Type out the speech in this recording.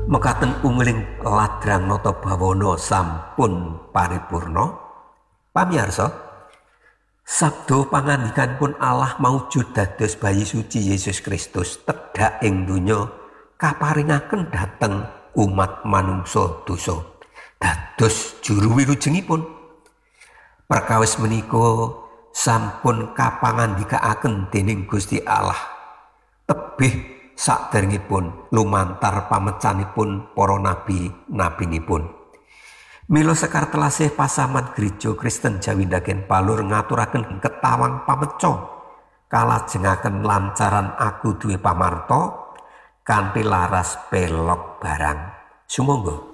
Mekaten ungling ladrang nata bawana sampun paripurna. Pamirsa, sabda pangandikanipun Allah maujud dados bayi suci Yesus Kristus tedhak ing donya kaparingaken dhateng umat manungsa dosa dados juru wilujengipun. Perkawis menika sampun kapangandikaaken dening Gusti Allah tebih saderengipun lumantar pamecanipun para nabi-nabinipun. Mila sekar telasih pasaman Gereja Kristen Jawi Ndagen Palur ngaturaken ketawang pameca kalajengaken lancaran aku duwe pamarta kanthi laras pelok barang. Sumangga